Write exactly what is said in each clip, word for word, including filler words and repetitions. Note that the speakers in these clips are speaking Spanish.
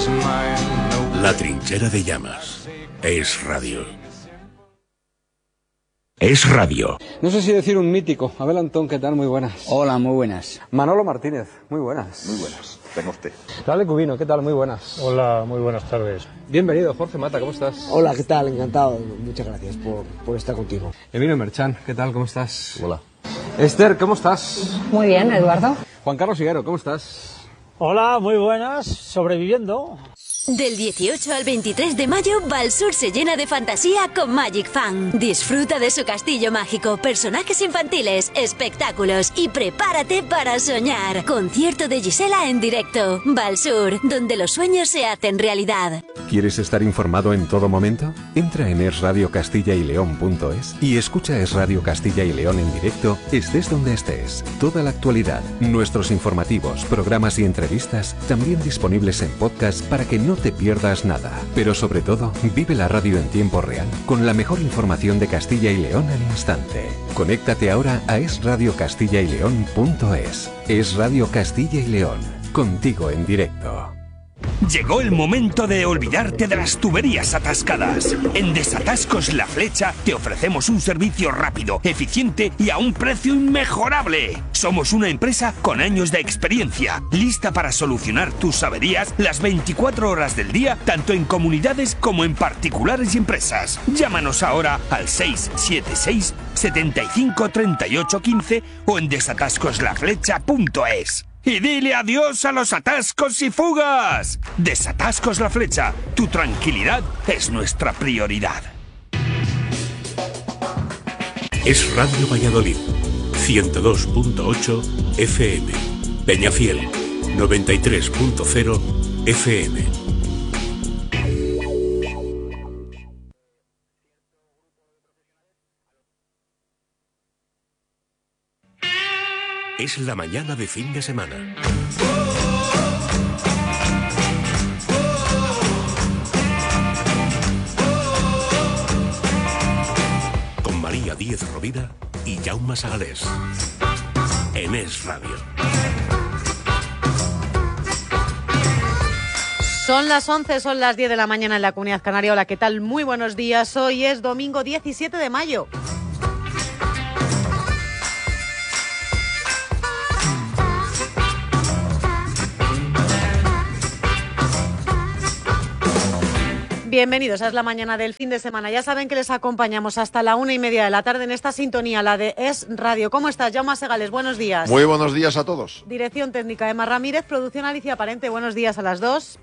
La trinchera de llamas. Es radio. Es radio. No sé si decir un mítico. Abel Antón, ¿qué tal? Muy buenas. Hola, muy buenas. Manolo Martínez, muy buenas. Muy buenas. Tengo usted. Dale Cubino, ¿qué tal? Muy buenas. Hola, muy buenas tardes. Bienvenido, Jorge Mata, ¿cómo estás? Hola, ¿qué tal? Encantado. Muchas gracias por, por estar contigo. Emilio Merchan, ¿qué tal? ¿Cómo estás? Hola. Esther, ¿cómo estás? Muy bien, Eduardo. Juan Carlos Higuero, ¿cómo estás? Hola, muy buenas. Sobreviviendo. Del dieciocho al veintitrés de mayo, Valsur se llena de fantasía con Magic Fan. Disfruta de su castillo mágico, personajes infantiles, espectáculos y prepárate para soñar. Concierto de Gisela en directo. Valsur, donde los sueños se hacen realidad. ¿Quieres estar informado en todo momento? Entra en es radio castilla y león punto es y escucha Es Radio Castilla y León en directo, estés donde estés. Toda la actualidad, nuestros informativos, programas y entrevistas, también disponibles en podcast para que no te pierdas nada. Pero sobre todo, vive la radio en tiempo real, con la mejor información de Castilla y León al instante. Conéctate ahora a es radio castilla y león punto es. Es Radio Castilla y León, contigo en directo. Llegó el momento de olvidarte de las tuberías atascadas. En Desatascos La Flecha te ofrecemos un servicio rápido, eficiente y a un precio inmejorable. Somos una empresa con años de experiencia, lista para solucionar tus averías las veinticuatro horas del día, tanto en comunidades como en particulares y empresas. Llámanos ahora al seis siete seis, setenta y cinco, treinta y ocho, quince o en desatascos la flecha punto es. Y dile adiós a los atascos y fugas. Desatascos La Flecha. Tu tranquilidad es nuestra prioridad. Es Radio Valladolid. ciento dos punto ocho F M. Peñafiel. noventa y tres punto cero F M. Es la mañana de fin de semana. Con María Díez Rovira y Jaume Sagalés. En Es Radio. Son las once, son las diez de la mañana en la Comunidad Canaria. Hola, ¿qué tal? Muy buenos días. Hoy es domingo diecisiete de mayo. Bienvenidos, es la mañana del fin de semana. Ya saben que les acompañamos hasta la una y media de la tarde en esta sintonía, la de Es Radio. ¿Cómo estás, Jaume Segales? Buenos días. Muy buenos días a todos. Dirección técnica, Emma Ramírez. Producción, Alicia Parente. Buenos días a las dos.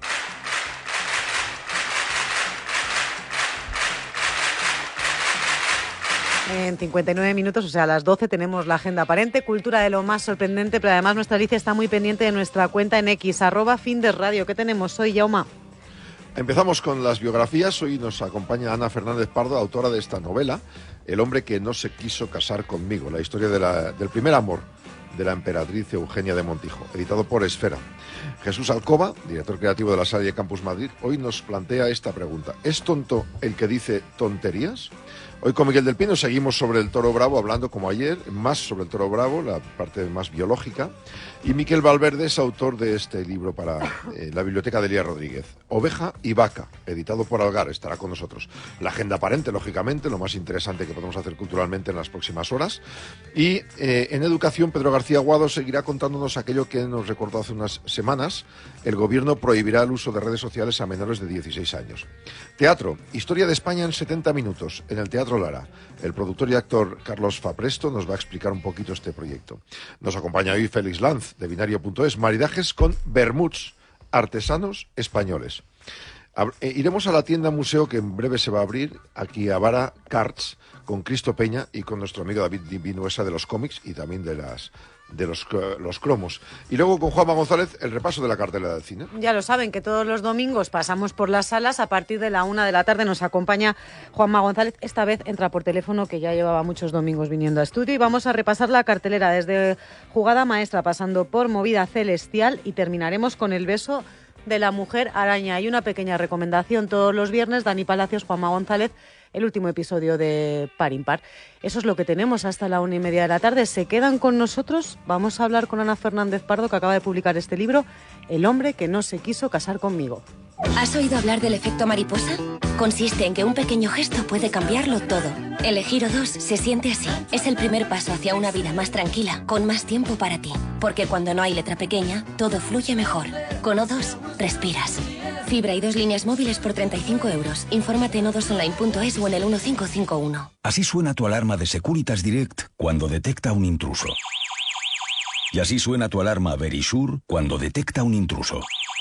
En cincuenta y nueve minutos, o sea, a las doce, tenemos la agenda aparente, cultura de lo más sorprendente, pero además nuestra Alicia está muy pendiente de nuestra cuenta en X, arroba Findesradio. ¿Qué tenemos hoy, Jaume? Empezamos con las biografías. Hoy nos acompaña Ana Fernández Pardo, autora de esta novela, El hombre que no se quiso casar conmigo, la historia de la, del primer amor de la emperatriz Eugenia de Montijo, editado por Esfera. Jesús Alcoba, director creativo de la Salle Campus Madrid, hoy nos plantea esta pregunta: ¿es tonto el que dice tonterías? Hoy con Miguel del Pino seguimos sobre el toro bravo, hablando como ayer, más sobre el toro bravo, la parte más biológica. Y Miquel Valverde es autor de este libro para eh, la Biblioteca de Elías Rodríguez, Oveja y Vaca, editado por Algar, estará con nosotros. La agenda aparente, lógicamente, lo más interesante que podemos hacer culturalmente en las próximas horas. Y eh, en educación, Pedro García Aguado seguirá contándonos aquello que nos recordó hace unas semanas: el gobierno prohibirá el uso de redes sociales a menores de dieciséis años. Teatro, historia de España en setenta minutos, en el Teatro Lara. El productor y actor Carlos Fapresto nos va a explicar un poquito este proyecto. Nos acompaña hoy Félix Lanz, de binario punto es, maridajes con vermuts, artesanos españoles. Eh, iremos a la tienda museo que en breve se va a abrir, aquí a Vara Carts, con Cristo Peña y con nuestro amigo David Vinuesa de los cómics y también de las... de los, los cromos. Y luego con Juanma González, el repaso de la cartelera del cine. Ya lo saben, que todos los domingos pasamos por las salas. A partir de la una de la tarde nos acompaña Juanma González. Esta vez entra por teléfono, que ya llevaba muchos domingos viniendo a estudio, y vamos a repasar la cartelera desde Jugada Maestra, pasando por Movida Celestial, y terminaremos con El beso de la mujer araña. Y una pequeña recomendación: todos los viernes, Dani Palacios, Juanma González, el último episodio de Par Impar. Eso es lo que tenemos hasta la una y media de la tarde. ¿Se quedan con nosotros? Vamos a hablar con Ana Fernández Pardo, que acaba de publicar este libro, El hombre que no se quiso casar conmigo. ¿Has oído hablar del efecto mariposa? Consiste en que un pequeño gesto puede cambiarlo todo. Elegir O dos se siente así. Es el primer paso hacia una vida más tranquila, con más tiempo para ti. Porque cuando no hay letra pequeña, todo fluye mejor. Con O dos, respiras. Fibra y dos líneas móviles por treinta y cinco euros. Infórmate en o dos online punto es o en el uno cinco cinco uno. Así suena tu alarma de Securitas Direct cuando detecta un intruso. Y así suena tu alarma Verisure cuando detecta un intruso.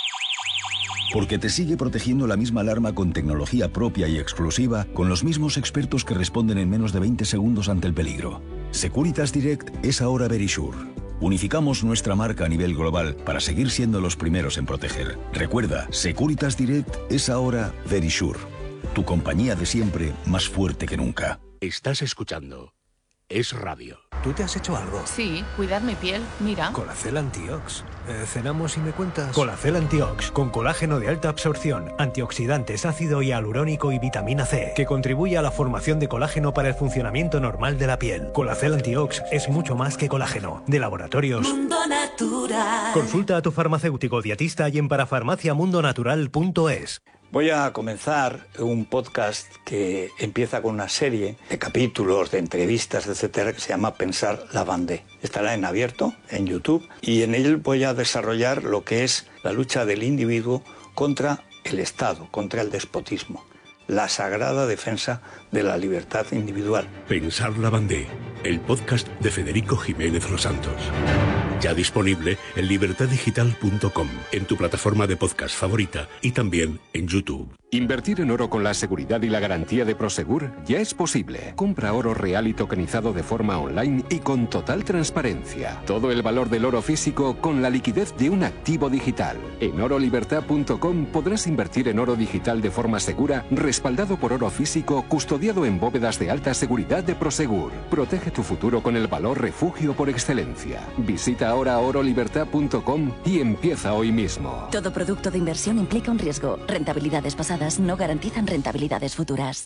Porque te sigue protegiendo la misma alarma con tecnología propia y exclusiva, con los mismos expertos que responden en menos de veinte segundos ante el peligro. Securitas Direct es ahora Verisure. Unificamos nuestra marca a nivel global para seguir siendo los primeros en proteger. Recuerda, Securitas Direct es ahora Verisure. Tu compañía de siempre, más fuerte que nunca. Estás escuchando Es Radio. ¿Tú te has hecho algo? Sí, cuidar mi piel, mira. Colacel Antiox. Eh, ¿Cenamos y me cuentas? Colacel Antiox, con colágeno de alta absorción, antioxidantes, ácido hialurónico y vitamina C, que contribuye a la formación de colágeno para el funcionamiento normal de la piel. Colacel Antiox es mucho más que colágeno. De Laboratorios Mundo Natural. Consulta a tu farmacéutico dietista y en parafarmacia mundo natural punto es. Voy a comenzar un podcast que empieza con una serie de capítulos, de entrevistas, etcétera, que se llama Pensar la Vendée. Estará en abierto, en YouTube, y en él voy a desarrollar lo que es la lucha del individuo contra el Estado, contra el despotismo, la sagrada defensa de la libertad individual. Pensar la Vendée, el podcast de Federico Jiménez Los Santos. Ya disponible en libertad digital punto com, en tu plataforma de podcast favorita y también en YouTube. Invertir en oro con la seguridad y la garantía de Prosegur ya es posible. Compra oro real y tokenizado de forma online y con total transparencia. Todo el valor del oro físico con la liquidez de un activo digital. En oro libertad punto com podrás invertir en oro digital de forma segura, respaldado por oro físico, custodiado en bóvedas de alta seguridad de Prosegur. Protege tu futuro con el valor refugio por excelencia. Visita ahora oro libertad punto com y empieza hoy mismo. Todo producto de inversión implica un riesgo. Rentabilidades pasadas no garantizan rentabilidades futuras.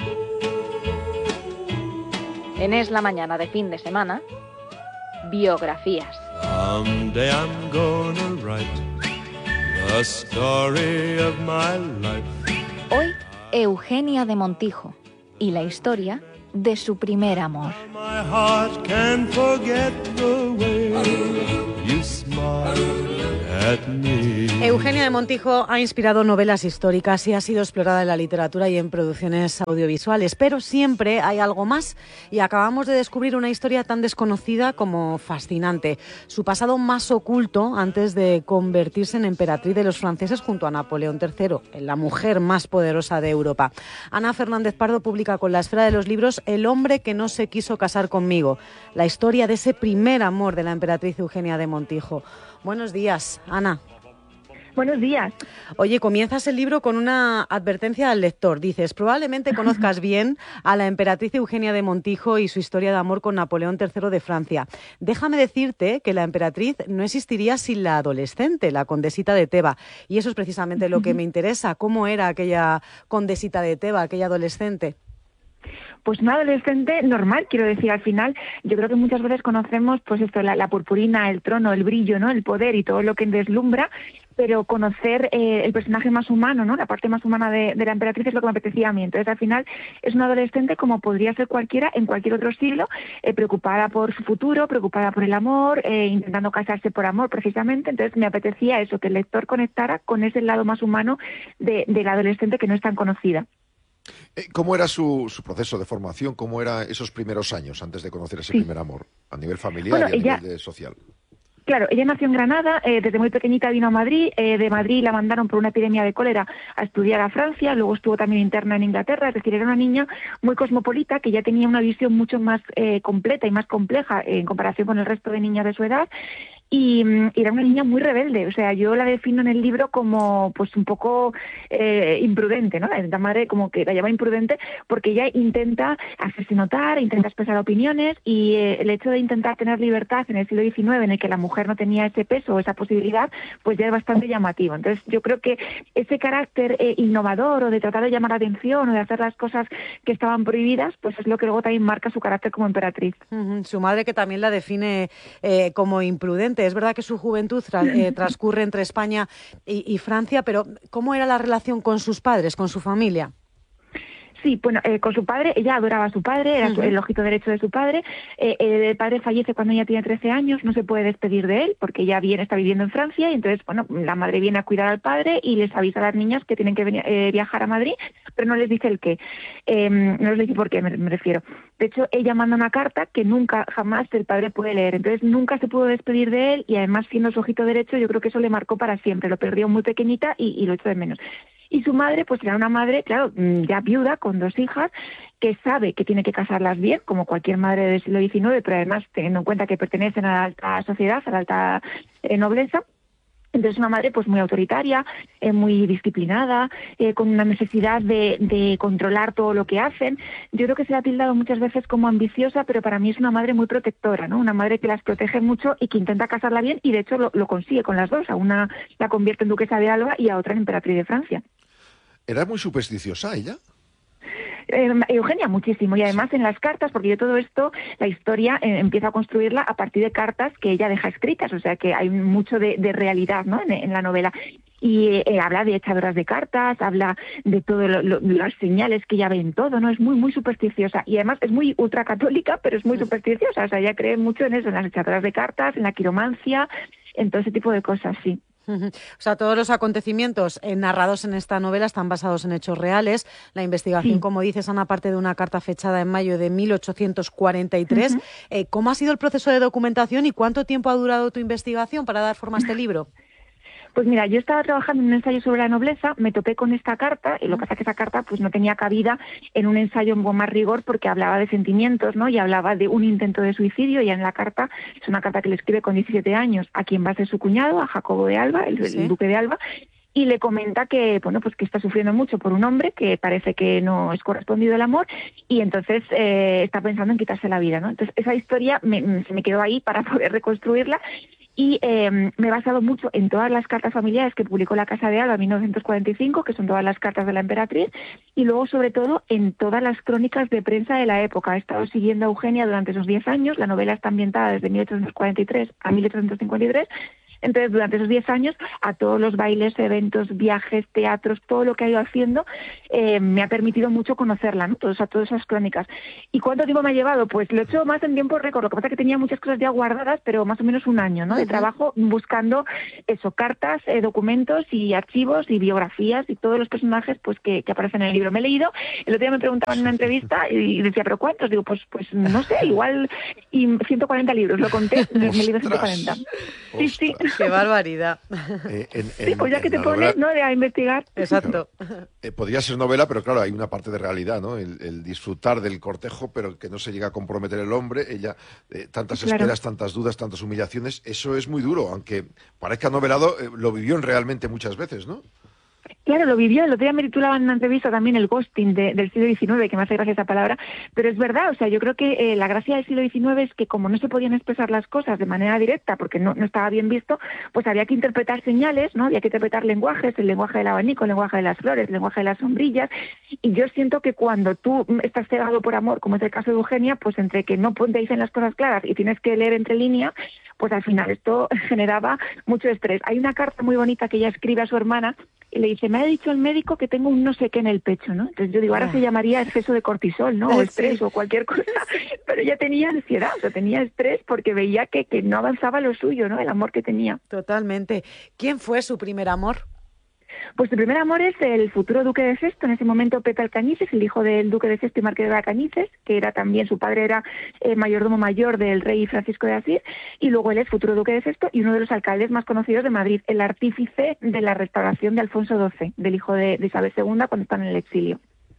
En Es la Mañana de fin de semana, biografías. Someday I'm gonna write the story of my life. Hoy, Eugenia de Montijo y la historia de su primer amor. My heart can't forget the way you smile at me. Eugenia de Montijo ha inspirado novelas históricas y ha sido explorada en la literatura y en producciones audiovisuales, pero siempre hay algo más y acabamos de descubrir una historia tan desconocida como fascinante. Su pasado más oculto antes de convertirse en emperatriz de los franceses junto a Napoleón tercero, la mujer más poderosa de Europa. Ana Fernández Pardo publica con La Esfera de los Libros El hombre que no se quiso casar conmigo, la historia de ese primer amor de la emperatriz Eugenia de Montijo. Buenos días, Ana. Buenos días. Oye, comienzas el libro con una advertencia al lector. Dices, probablemente conozcas bien a la emperatriz Eugenia de Montijo y su historia de amor con Napoleón tercero de Francia. Déjame decirte que la emperatriz no existiría sin la adolescente, la condesita de Teba. Y eso es precisamente lo que me interesa. ¿Cómo era aquella condesita de Teba, aquella adolescente? Pues una adolescente normal, quiero decir, al final yo creo que muchas veces conocemos pues esto, la, la purpurina, el trono, el brillo, ¿no? El poder y todo lo que deslumbra, pero conocer eh, el personaje más humano, ¿no? La parte más humana de, de la emperatriz es lo que me apetecía a mí. Entonces, al final, es una adolescente como podría ser cualquiera en cualquier otro siglo, eh, preocupada por su futuro, preocupada por el amor, eh, intentando casarse por amor, precisamente. Entonces, me apetecía eso, que el lector conectara con ese lado más humano de, de la adolescente que no es tan conocida. ¿Cómo era su, su proceso de formación? ¿Cómo eran esos primeros años antes de conocer ese sí. primer amor? A nivel familiar bueno, y a ella... nivel de social. Claro, ella nació en Granada, eh, desde muy pequeñita vino a Madrid, eh, de Madrid la mandaron por una epidemia de cólera a estudiar a Francia, luego estuvo también interna en Inglaterra, es decir, era una niña muy cosmopolita que ya tenía una visión mucho más eh, completa y más compleja eh, en comparación con el resto de niñas de su edad. Y, y era una niña muy rebelde, o sea, yo la defino en el libro como pues un poco eh, imprudente, ¿no? La madre como que la llama imprudente porque ella intenta hacerse notar, intenta expresar opiniones y eh, el hecho de intentar tener libertad en el siglo diecinueve en el que la mujer no tenía ese peso o esa posibilidad, pues ya es bastante llamativo. Entonces yo creo que ese carácter eh, innovador o de tratar de llamar la atención o de hacer las cosas que estaban prohibidas, pues es lo que luego también marca su carácter como emperatriz. Uh-huh. Su madre que también la define eh, como imprudente. interesante. Es verdad que su juventud tra- eh, transcurre entre España y, y Francia, pero ¿cómo era la relación con sus padres, con su familia? Sí, bueno, eh, con su padre, ella adoraba a su padre, era su- el ojito derecho de su padre. Eh, eh, el padre fallece cuando ella tiene trece años, no se puede despedir de él porque ella viene, está viviendo en Francia y entonces, bueno, la madre viene a cuidar al padre y les avisa a las niñas que tienen que venir, eh, viajar a Madrid, pero no les dice el qué, eh, no les dice por qué, me, me refiero. De hecho, ella manda una carta que nunca, jamás el padre puede leer, entonces nunca se pudo despedir de él y además siendo su ojito derecho yo creo que eso le marcó para siempre, lo perdió muy pequeñita y, y lo echó de menos. Y su madre, pues era una madre, claro, ya viuda, con dos hijas, que sabe que tiene que casarlas bien, como cualquier madre del siglo diecinueve, pero además teniendo en cuenta que pertenecen a la alta sociedad, a la alta eh, nobleza. Entonces una madre pues muy autoritaria, eh, muy disciplinada, eh, con una necesidad de, de controlar todo lo que hacen. Yo creo que se la ha tildado muchas veces como ambiciosa, pero para mí es una madre muy protectora, ¿no? Una madre que las protege mucho y que intenta casarla bien y de hecho lo, lo consigue con las dos. A una la convierte en duquesa de Alba y a otra en emperatriz de Francia. ¿Era muy supersticiosa ella? Eh, Eugenia, muchísimo. Y además en las cartas, porque yo todo esto, la historia eh, empieza a construirla a partir de cartas que ella deja escritas, o sea que hay mucho de, de realidad, ¿no? en, en la novela. Y eh, habla de echadoras de cartas, habla de todas lo, lo, las señales que ella ve en todo, ¿no? Es muy, muy supersticiosa. Y además es muy ultracatólica, pero es muy supersticiosa. O sea, ella cree mucho en eso, en las echadoras de cartas, en la quiromancia, en todo ese tipo de cosas, sí. O sea, todos los acontecimientos eh, narrados en esta novela están basados en hechos reales. La investigación, sí. como dices, Ana, parte de una carta fechada en mayo de mil ochocientos cuarenta y tres. Uh-huh. Eh, ¿Cómo ha sido el proceso de documentación y cuánto tiempo ha durado tu investigación para dar forma a este libro? Pues mira, yo estaba trabajando en un ensayo sobre la nobleza, me topé con esta carta, y lo que pasa es que esa carta pues no tenía cabida en un ensayo con más rigor porque hablaba de sentimientos, ¿no? Y hablaba de un intento de suicidio, y en la carta, es una carta que le escribe con diecisiete años a quien va a ser su cuñado, a Jacobo de Alba, el, ¿sí? el duque de Alba, y le comenta que, bueno, pues que está sufriendo mucho por un hombre, que parece que no es correspondido el amor, y entonces eh, está pensando en quitarse la vida, ¿no? Entonces esa historia me, se me quedó ahí para poder reconstruirla. Y eh, me he basado mucho en todas las cartas familiares que publicó la Casa de Alba en mil novecientos cuarenta y cinco, que son todas las cartas de la emperatriz, y luego sobre todo en todas las crónicas de prensa de la época. He estado siguiendo a Eugenia durante esos diez años, la novela está ambientada desde mil ochocientos cuarenta y tres a mil ochocientos cincuenta y tres, entonces durante esos diez años a todos los bailes, eventos, viajes, teatros, todo lo que ha ido haciendo eh, me ha permitido mucho conocerla, ¿no? Todos, a todas esas crónicas. ¿Y cuánto tiempo me ha llevado? Pues lo he hecho más en tiempo récord, lo que pasa es que tenía muchas cosas ya guardadas, pero más o menos un año, ¿no? De trabajo buscando eso, cartas, eh, documentos y archivos y biografías y todos los personajes pues que, que aparecen en el libro. Me he leído, el otro día me preguntaban en una entrevista y decía, ¿pero cuántos? Digo, pues pues no sé, igual y ciento cuarenta libros, lo conté, me he leído ciento cuarenta. Sí, sí. ¡Qué barbaridad! Eh, en, en, sí, pues ya que te pones, ¿no?, de a investigar. Exacto. Claro. Eh, podría ser novela, pero claro, hay una parte de realidad, ¿no? El, el disfrutar del cortejo, pero que no se llega a comprometer el hombre. Ella, eh, tantas claro. esperas, tantas dudas, tantas humillaciones, eso es muy duro, aunque parezca novelado, eh, lo vivió realmente muchas veces, ¿no? Claro, lo vivió. El otro día me titulaba en una entrevista también el ghosting de, del siglo diecinueve, que me hace gracia esa palabra, pero es verdad, o sea, yo creo que eh, la gracia del siglo diecinueve es que como no se podían expresar las cosas de manera directa, porque no, no estaba bien visto, pues había que interpretar señales, ¿no? Había que interpretar lenguajes, el lenguaje del abanico, el lenguaje de las flores, el lenguaje de las sombrillas, y yo siento que cuando tú estás cegado por amor, como es el caso de Eugenia, pues entre que no te dicen las cosas claras y tienes que leer entre líneas, pues al final esto generaba mucho estrés. Hay una carta muy bonita que ella escribe a su hermana y le dice, me ha dicho el médico que tengo un no sé qué en el pecho, ¿no? Entonces yo digo, ahora se llamaría exceso de cortisol, ¿no? O estrés sí. o cualquier cosa. Pero ella tenía ansiedad, o sea, tenía estrés porque veía que, que no avanzaba lo suyo, ¿no? El amor que tenía. Totalmente. ¿Quién fue su primer amor? Pues su primer amor es el futuro duque de Sesto, en ese momento Pepe Alcañices, el hijo del duque de Sesto y marqués de Alcañices, que era también, su padre era eh, mayordomo mayor del rey Francisco de Asís, y luego él es futuro duque de Sesto y uno de los alcaldes más conocidos de Madrid, el artífice de la restauración de Alfonso doce, del hijo de, de Isabel segunda, cuando están en el exilio.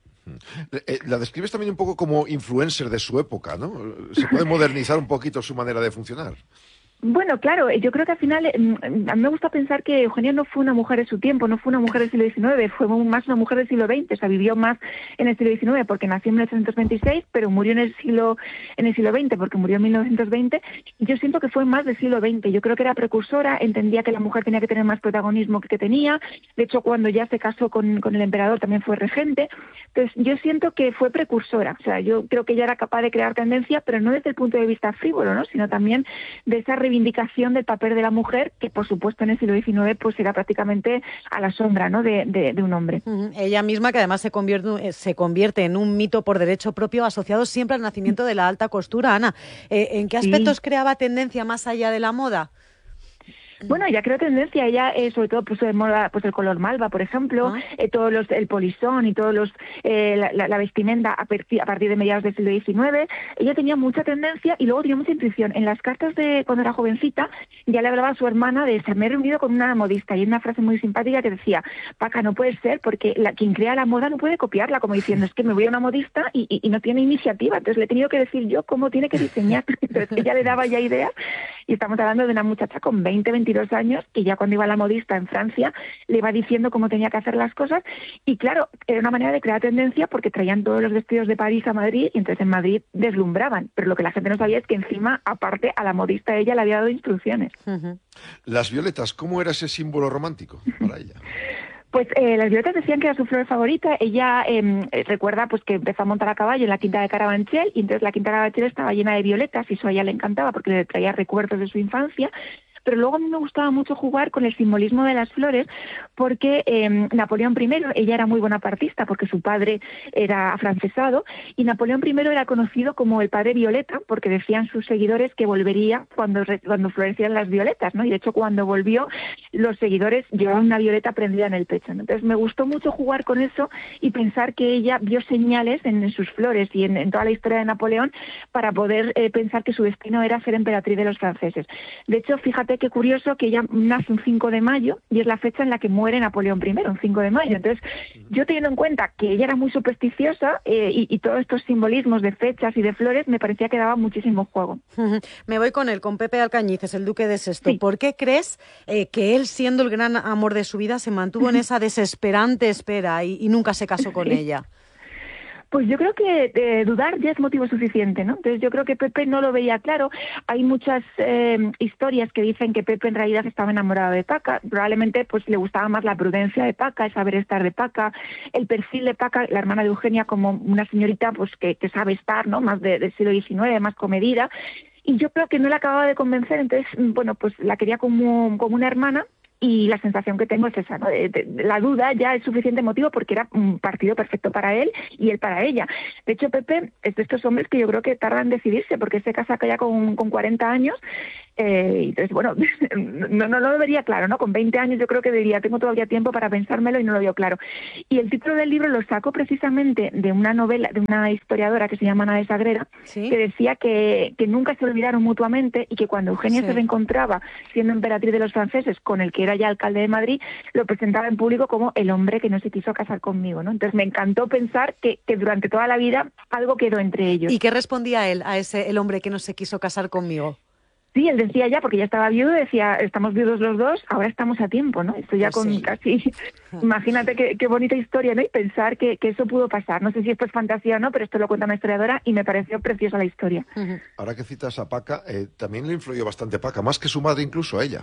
La describes también un poco como influencer de su época, ¿no? Se puede modernizar un poquito su manera de funcionar. Bueno, claro, yo creo que al final, a mí me gusta pensar que Eugenia no fue una mujer de su tiempo, no fue una mujer del siglo diecinueve, fue más una mujer del siglo veinte, o sea, vivió más en el siglo diecinueve porque nació en mil ochocientos veintiséis, pero murió en el siglo en el siglo veinte porque murió en mil novecientos veinte, y yo siento que fue más del siglo veinte, yo creo que era precursora, entendía que la mujer tenía que tener más protagonismo que, que tenía, de hecho cuando ya se casó con, con el emperador también fue regente, entonces yo siento que fue precursora, o sea, yo creo que ella era capaz de crear tendencia, pero no desde el punto de vista frívolo, ¿no?, sino también de esa reivindicación reivindicación del papel de la mujer, que por supuesto en el siglo diecinueve pues era prácticamente a la sombra, ¿no?, de, de, de un hombre. Uh-huh. Ella misma, que además se convierte, se convierte en un mito por derecho propio asociado siempre al nacimiento de la alta costura. Ana, eh, ¿en qué aspectos sí. creaba tendencia más allá de la moda? Bueno, ella creó tendencia, ella eh, sobre todo puso de moda pues el color malva, por ejemplo, ah. eh, todos los el polisón y todos los eh, la, la, la vestimenta a, partir, a partir de mediados del siglo diecinueve. Ella tenía mucha tendencia y luego tenía mucha intuición. En las cartas de cuando era jovencita ya le hablaba a su hermana de se me he reunido con una modista y hay una frase muy simpática que decía: Paca, no puede ser porque la, quien crea la moda no puede copiarla, como diciendo es que me voy a una modista y, y, y no tiene iniciativa, entonces le he tenido que decir yo cómo tiene que diseñar. Entonces ella le daba ya ideas y estamos hablando de una muchacha con veinte, veintidós años que ya cuando iba a la modista en Francia le iba diciendo cómo tenía que hacer las cosas y claro, era una manera de crear tendencia porque traían todos los vestidos de París a Madrid y entonces en Madrid deslumbraban, pero lo que la gente no sabía es que encima, aparte, a la modista ella le había dado instrucciones. Uh-huh. Las violetas, ¿cómo era ese símbolo romántico para ella? Pues eh, las violetas decían que era su flor favorita. Ella eh, recuerda pues que empezó a montar a caballo en la quinta de Carabanchel y entonces la quinta de Carabanchel estaba llena de violetas y eso a ella le encantaba porque le traía recuerdos de su infancia. Pero luego a mí me gustaba mucho jugar con el simbolismo de las flores porque eh, Napoleón primero, ella era muy bonapartista porque su padre era afrancesado y Napoleón primero era conocido como el padre Violeta porque decían sus seguidores que volvería cuando, cuando florecían las violetas, ¿no? Y de hecho cuando volvió los seguidores llevaban una violeta prendida en el pecho, ¿no? Entonces me gustó mucho jugar con eso y pensar que ella vio señales en, en sus flores y en, en toda la historia de Napoleón para poder eh, pensar que su destino era ser emperatriz de los franceses. De hecho, fíjate qué curioso que ella nace un cinco de mayo y es la fecha en la que muere Napoleón primero, un cinco de mayo. Entonces, yo teniendo en cuenta que ella era muy supersticiosa eh, y, y todos estos simbolismos de fechas y de flores, me parecía que daba muchísimo juego. Me voy con él, con Pepe Alcañices, el duque de Sexto. Sí. ¿Por qué crees eh, que él, siendo el gran amor de su vida, se mantuvo en esa desesperante espera y, y nunca se casó con sí. ella? Pues yo creo que eh, dudar ya es motivo suficiente, ¿no? Entonces yo creo que Pepe no lo veía claro. Hay muchas eh, historias que dicen que Pepe en realidad estaba enamorado de Paca. Probablemente pues le gustaba más la prudencia de Paca, el saber estar de Paca, el perfil de Paca, la hermana de Eugenia, como una señorita pues que, que sabe estar, ¿no? Más de, del siglo diecinueve, más comedida. Y yo creo que no la acababa de convencer, entonces, bueno, pues la quería como, como una hermana. Y la sensación que tengo es esa, ¿no? De, de, de, la duda ya es suficiente motivo porque era un partido perfecto para él y él para ella. De hecho, Pepe es de estos hombres que yo creo que tardan en decidirse porque se casa ya con, con cuarenta años. Eh, entonces, bueno, no, no, no lo vería claro, ¿no? Con veinte años yo creo que diría, tengo todavía tiempo para pensármelo y no lo veo claro. Y el título del libro lo saco precisamente de una novela, de una historiadora que se llama Ana de Sagrera, ¿sí? Que decía que, que nunca se olvidaron mutuamente y que cuando Eugenia sí. se reencontraba siendo emperatriz de los franceses con el que era ya alcalde de Madrid, lo presentaba en público como el hombre que no se quiso casar conmigo, ¿no? Entonces me encantó pensar que, que durante toda la vida algo quedó entre ellos. ¿Y qué respondía él a ese el hombre que no se quiso casar conmigo? Sí, él decía ya, porque ya estaba viudo, decía, estamos viudos los dos, ahora estamos a tiempo, ¿no? Esto ya pues con sí. casi... Imagínate qué, qué bonita historia, ¿no? Y pensar que, que eso pudo pasar. No sé si esto es fantasía o no, pero esto lo cuenta una historiadora y me pareció preciosa la historia. Uh-huh. Ahora que citas a Paca, eh, también le influyó bastante Paca, más que su madre incluso a ella.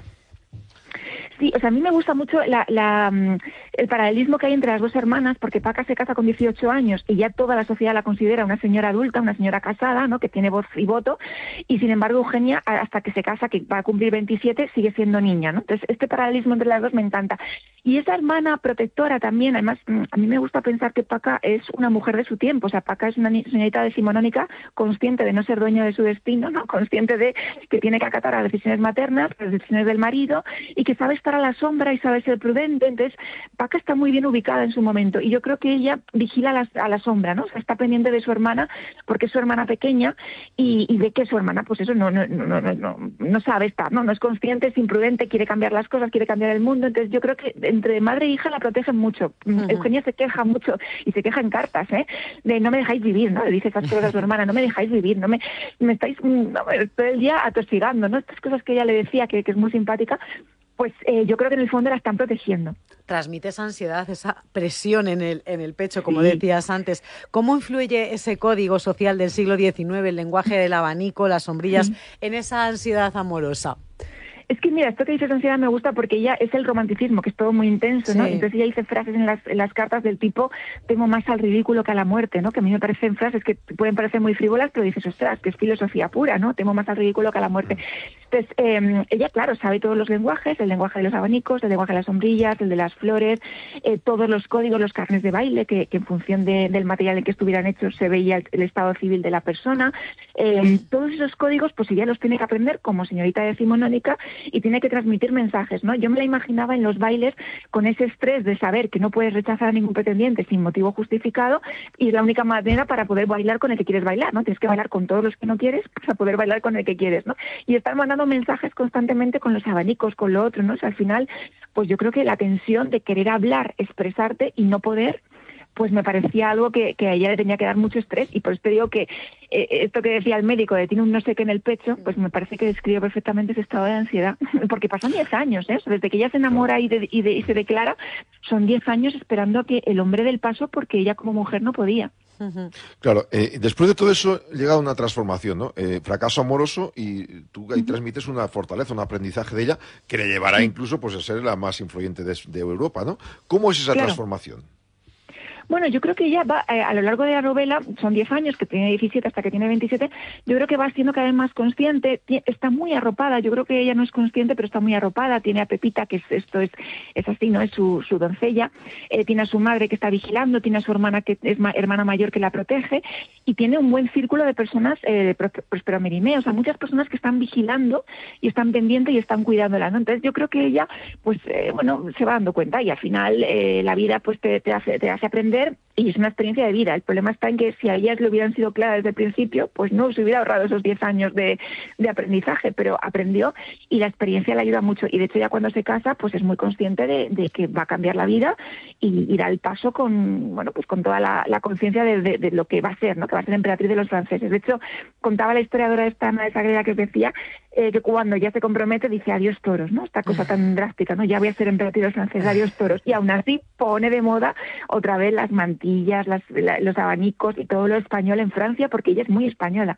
Sí, o sea, a mí me gusta mucho la, la, el paralelismo que hay entre las dos hermanas, porque Paca se casa con dieciocho años y ya toda la sociedad la considera una señora adulta, una señora casada, ¿no? Que tiene voz y voto, y sin embargo Eugenia, hasta que se casa, que va a cumplir veintisiete, sigue siendo niña, ¿no? Entonces, este paralelismo entre las dos me encanta. Y esa hermana protectora también, además, a mí me gusta pensar que Paca es una mujer de su tiempo, o sea, Paca es una señorita decimonónica consciente de no ser dueño de su destino, ¿no? Consciente de que tiene que acatar a las decisiones maternas, las decisiones del marido, y que sabe estar a la sombra y sabe ser prudente. Entonces Paca está muy bien ubicada en su momento y yo creo que ella vigila a la, a la sombra, ¿no? O sea, está pendiente de su hermana porque es su hermana pequeña y, y ve que su hermana pues eso no no, no, no, no, no sabe estar, ¿no? No es consciente, es imprudente, quiere cambiar las cosas, quiere cambiar el mundo. Entonces yo creo que entre madre e hija la protegen mucho. Uh-huh. Eugenia se queja mucho y se queja en cartas, ¿eh? De no me dejáis vivir, ¿no? Le dice esas cosas a su hermana, no me dejáis vivir, no me, me estáis no, todo el día atosigando, ¿no? Estas cosas que ella le decía que, que es muy simpática. Pues eh, yo creo que en el fondo la están protegiendo. Transmite esa ansiedad, esa presión en el, en el pecho, como sí. decías antes. ¿Cómo influye ese código social del siglo diecinueve, el lenguaje del abanico, las sombrillas, sí. en esa ansiedad amorosa? Es que mira, esto que dices de ansiedad me gusta porque ella es el romanticismo, que es todo muy intenso, ¿no? Sí. Entonces ella dice frases en las, en las cartas del tipo, temo más al ridículo que a la muerte, ¿no? Que a mí me parecen frases que pueden parecer muy frívolas, pero dices, ostras, que es filosofía pura, ¿no? Temo más al ridículo que a la muerte. Entonces, eh, ella, claro, sabe todos los lenguajes, el lenguaje de los abanicos, el lenguaje de las sombrillas, el de las flores, eh, todos los códigos, los carnes de baile, que, que en función de, del material en que estuvieran hechos se veía el, el estado civil de la persona. Eh, todos esos códigos, pues ella los tiene que aprender como señorita decimonónica y tiene que transmitir mensajes, ¿no? Yo me la imaginaba en los bailes con ese estrés de saber que no puedes rechazar a ningún pretendiente sin motivo justificado y es la única manera para poder bailar con el que quieres bailar, ¿no? Tienes que bailar con todos los que no quieres para poder bailar con el que quieres, ¿no? Y estar mandando mensajes constantemente con los abanicos, con lo otro, ¿no? O sea, al final, pues yo creo que la tensión de querer hablar, expresarte y no poder, pues me parecía algo que, que a ella le tenía que dar mucho estrés y por eso te digo que eh, esto que decía el médico de tiene un no sé qué en el pecho, pues me parece que describe perfectamente ese estado de ansiedad, porque pasan diez años, ¿eh? O sea, desde que ella se enamora y, de, y, de, y se declara, son diez años esperando a que el hombre dé el paso porque ella como mujer no podía. Claro, eh, después de todo eso llega una transformación, ¿no? Eh, fracaso amoroso y tú ahí transmites una fortaleza, un aprendizaje de ella que le llevará incluso pues a ser la más influyente de, de Europa, ¿no? ¿Cómo es esa Claro. transformación? Bueno, yo creo que ella va, eh, a lo largo de la novela, son diez años, que tiene diecisiete hasta que tiene veintisiete, yo creo que va siendo cada vez más consciente, tie- está muy arropada, yo creo que ella no es consciente, pero está muy arropada, tiene a Pepita, que es esto es, es así, ¿no? Es su, su doncella, eh, tiene a su madre que está vigilando, tiene a su hermana que es ma- hermana mayor que la protege, y tiene un buen círculo de personas, eh, de Pro- Próspero Merineo, o sea, muchas personas que están vigilando y están pendientes y están cuidándola, ¿no? Entonces yo creo que ella, pues, eh, bueno, se va dando cuenta y al final eh, la vida pues te, te hace, te hace aprender y es una experiencia de vida. El problema está en que si a ellas le hubieran sido claras desde el principio, pues no se hubiera ahorrado esos diez años de, de aprendizaje, pero aprendió y la experiencia le ayuda mucho. Y de hecho ya cuando se casa, pues es muy consciente de, de que va a cambiar la vida y, y da el paso con, bueno, pues con toda la, la conciencia de, de, de lo que va a ser, ¿no? Que va a ser emperatriz de los franceses. De hecho, contaba la historiadora esta Ana de Sagrera que os decía eh, que cuando ya se compromete dice adiós toros, ¿no? Esta cosa tan drástica, ¿no? Ya voy a ser emperatriz de los franceses, adiós toros. Y aún así pone de moda otra vez las mantillas, las, la, los abanicos y todo lo español en Francia porque ella es muy española.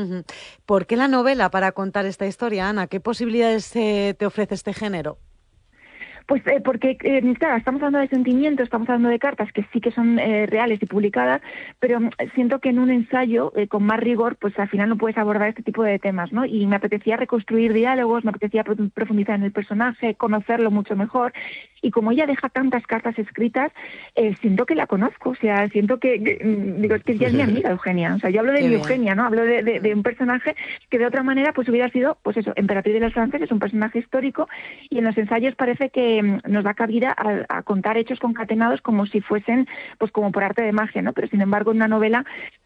¿Por qué la novela para contar esta historia, Ana? ¿Qué posibilidades eh, te ofrece este género? Pues eh, porque, eh, claro, estamos hablando de sentimientos, estamos hablando de cartas que sí que son eh, reales y publicadas, pero mm, siento que en un ensayo eh, con más rigor, pues al final no puedes abordar este tipo de temas, ¿no? Y me apetecía reconstruir diálogos, me apetecía pro- profundizar en el personaje, conocerlo mucho mejor, y como ella deja tantas cartas escritas, eh, siento que la conozco, o sea, siento que, que, mm, digo, es que ella es mi amiga Eugenia, o sea, yo hablo de Qué mi bien. Eugenia, ¿no? Hablo de, de, de un personaje que de otra manera pues hubiera sido, pues eso, emperatriz de los franceses, un personaje histórico, y en los ensayos parece que nos da cabida a, a contar hechos concatenados como si fuesen, pues como por arte de magia, ¿no? Pero sin embargo en una novela